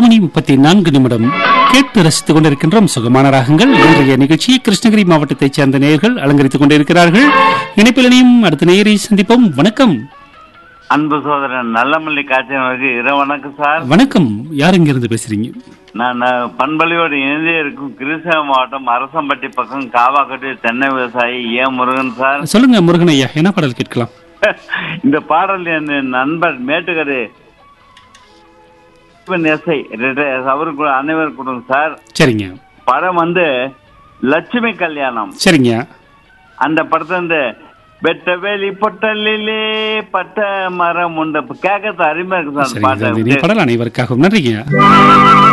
8:34 கேட்டு ரசித்துக் கொண்டிருக்கின்றோம் சுகமான ராகங்கள். இன்றைய நிகழ்ச்சியை கிருஷ்ணகிரி மாவட்டத்தைச் சேர்ந்த நேயர்கள் அலங்கரித்துக் கொண்டிருக்கிறார்கள். இணைப்பில் இணையும் அடுத்த நேயரை சந்திப்போம். வணக்கம். அன்பு சோதரன் நல்லமல்லி காட்சியவருக்கு இரவு வணக்கம் சார். வணக்கம். யார் இங்கிருந்து பேசுறீங்க? நான் பண்பலையோடு இணைந்தே இருக்கும் கிருஷ்ணகிரி மாவட்டம் அரசம்பட்டி பக்கம் காவாக்கட்டி தென்னை விவசாயி முருகன் சார். சொல்லுங்க முருகன் ஐயா, என்ன பாடல் கேட்கலாம்? இந்த பாடல் என் நண்பர் மேட்டுக்கரை அவருக்கு அனைவரும் கொடுங்க சார். சரிங்க. படம் லட்சுமி கல்யாணம். சரிங்க. அந்த படத்தை பெட்ட வேலி பொட்டலிலே பட்ட மரம் உண்டு கேட்கறது அருமையா இருக்கு சார். பாடல் அனைவருக்காகவும் நன்றிங்க.